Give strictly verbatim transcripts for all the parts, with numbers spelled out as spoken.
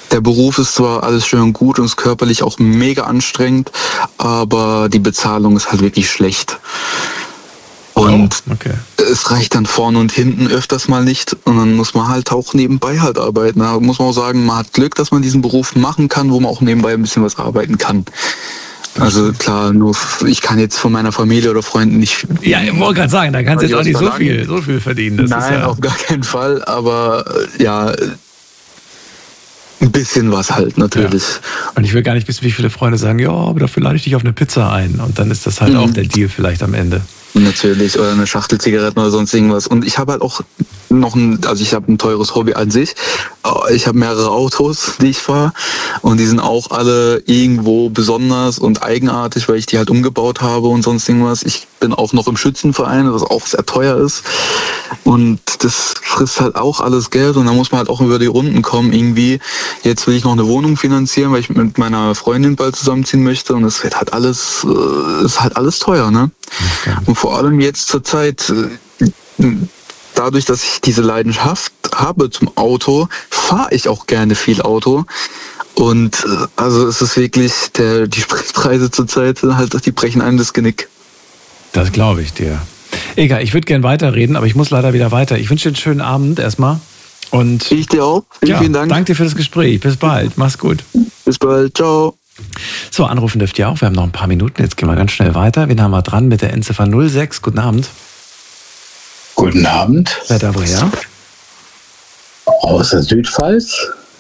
Der Beruf ist zwar alles schön und gut und ist körperlich auch mega anstrengend, aber die Bezahlung ist halt wirklich schlecht. Und oh, okay. es reicht dann vorne und hinten öfters mal nicht und dann muss man halt auch nebenbei halt arbeiten. Da muss man auch sagen, man hat Glück, dass man diesen Beruf machen kann, wo man auch nebenbei ein bisschen was arbeiten kann. Also klar, nur ich kann jetzt von meiner Familie oder Freunden nicht... Ja, ich wollte gerade sagen, da kannst du jetzt auch nicht so viel, so viel verdienen. Das Nein, ist ja auf gar keinen Fall, aber ja... Ein bisschen was halt, natürlich. Ja. Und ich will gar nicht wissen, wie viele Freunde sagen, ja, aber dafür lade ich dich auf eine Pizza ein. Und dann ist das halt mhm. auch der Deal vielleicht am Ende. Natürlich, oder eine Schachtel Zigaretten oder sonst irgendwas. Und ich habe halt auch noch ein, also ich habe ein teures Hobby an sich. Ich habe mehrere Autos, die ich fahre. Und die sind auch alle irgendwo besonders und eigenartig, weil ich die halt umgebaut habe und sonst irgendwas. Ich bin auch noch im Schützenverein, was auch sehr teuer ist. Und das frisst halt auch alles Geld. Und da muss man halt auch über die Runden kommen irgendwie. Jetzt will ich noch eine Wohnung finanzieren, weil ich mit meiner Freundin bald zusammenziehen möchte. Und es wird halt alles, ist halt alles teuer, ne? Und vor allem jetzt zur Zeit, dadurch, dass ich diese Leidenschaft habe zum Auto, fahre ich auch gerne viel Auto. Und also es ist wirklich, der, die Spritpreise zur Zeit, halt, die brechen einem das Genick. Das glaube ich dir. Egal, ich würde gerne weiterreden, aber ich muss leider wieder weiter. Ich wünsche dir einen schönen Abend erstmal. Und ich dir auch. Vielen, ja, vielen Dank. Danke dir für das Gespräch. Bis bald. Mach's gut. Bis bald. Ciao. So, anrufen dürft ihr auch. Wir haben noch ein paar Minuten. Jetzt gehen wir ganz schnell weiter. Wen haben wir dran mit der Endziffer null sechs? Guten Abend. Guten Abend. Wer da woher? Aus der Südpfalz.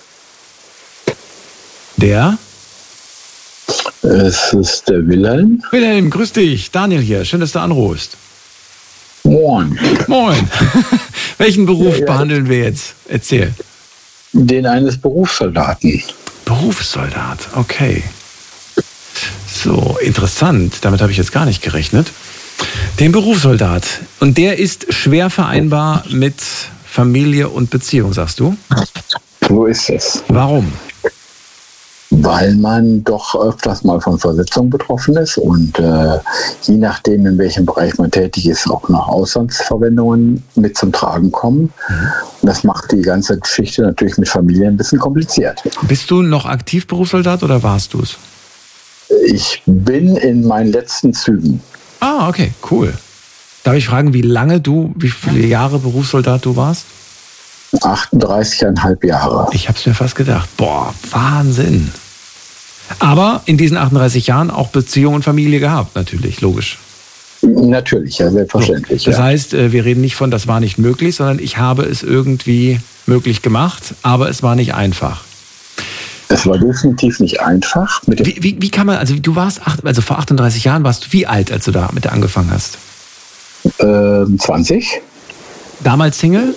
Der? Es ist der Wilhelm. Wilhelm, grüß dich. Daniel hier. Schön, dass du anrufst. Moin. Moin. Welchen Beruf ja, ja. behandeln wir jetzt? Erzähl. Den eines Berufssoldaten. Berufssoldat, okay. So, interessant. Damit habe ich jetzt gar nicht gerechnet. Den Berufssoldat. Und der ist schwer vereinbar mit Familie und Beziehung, sagst du? So ist es. Warum? Weil man doch öfters mal von Versetzung betroffen ist und äh, je nachdem, in welchem Bereich man tätig ist, auch noch Auslandsverwendungen mit zum Tragen kommen. Mhm. Und das macht die ganze Geschichte natürlich mit Familie ein bisschen kompliziert. Bist du noch aktiv Berufssoldat oder warst du es? Ich bin in meinen letzten Zügen. Ah, okay, cool. Darf ich fragen, wie lange du, wie viele Jahre Berufssoldat du warst? achtunddreißig Komma fünf Jahre. Ich habe es mir fast gedacht. Boah, Wahnsinn. Aber in diesen achtunddreißig Jahren auch Beziehung und Familie gehabt, natürlich, logisch. Natürlich, ja, selbstverständlich. So, das ja. heißt, wir reden nicht von, das war nicht möglich, sondern ich habe es irgendwie möglich gemacht, aber es war nicht einfach. Es war definitiv nicht einfach. Mit wie, wie, wie kann man, also du warst, acht, also vor achtunddreißig Jahren warst du wie alt, als du da mit angefangen hast? Ähm, zwanzig. Damals Single?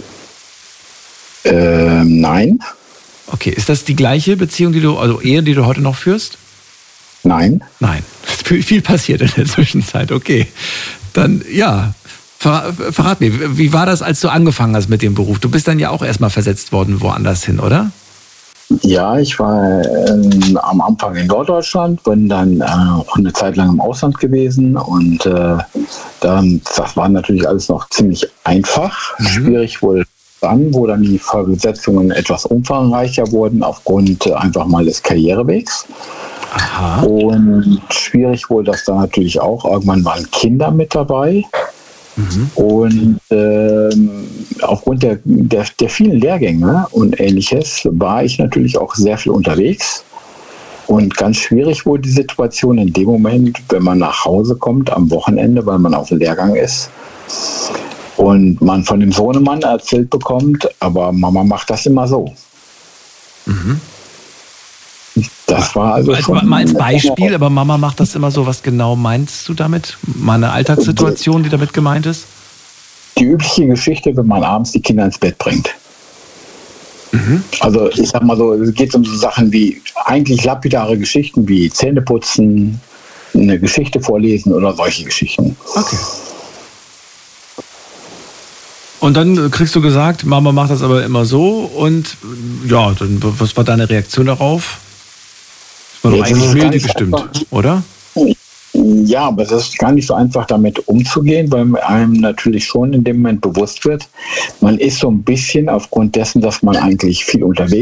Ähm, nein. Okay, ist das die gleiche Beziehung, die du, also Ehe, die du heute noch führst? Nein. Nein. Es ist viel passiert in der Zwischenzeit, okay. Dann, ja, ver, verrat mir, wie war das, als du angefangen hast mit dem Beruf? Du bist dann ja auch erstmal versetzt worden woanders hin, oder? Ja, ich war ähm, am Anfang in Norddeutschland, bin dann äh, auch eine Zeit lang im Ausland gewesen und äh, dann, das war natürlich alles noch ziemlich einfach. Mhm. Schwierig wohl dann, wo dann die Versetzungen etwas umfangreicher wurden aufgrund äh, einfach mal des Karrierewegs. Aha. Und schwierig wohl das dann natürlich auch. Irgendwann waren Kinder mit dabei. Mhm. Und ähm, aufgrund der, der, der vielen Lehrgänge und Ähnliches war ich natürlich auch sehr viel unterwegs. Und ganz schwierig wurde die Situation in dem Moment, wenn man nach Hause kommt am Wochenende, weil man auf dem Lehrgang ist. Und man von dem Sohnemann erzählt bekommt, aber Mama macht das immer so. Mhm. Das war also also schon mal als Beispiel, aber Mama macht das immer so. Was genau meinst du damit? Mal eine Alltagssituation, die damit gemeint ist? Die übliche Geschichte, wenn man abends die Kinder ins Bett bringt. Mhm. Also ich sag mal so, es geht um so Sachen wie eigentlich lapidare Geschichten wie Zähneputzen, eine Geschichte vorlesen oder solche Geschichten. Okay. Und dann kriegst du gesagt, Mama macht das aber immer so und ja, dann was war deine Reaktion darauf? Das war doch eigentlich milde gestimmt, oder? Ja, aber es ist gar nicht so einfach, damit umzugehen, weil einem natürlich schon in dem Moment bewusst wird, man ist so ein bisschen aufgrund dessen, dass man eigentlich viel unterwegs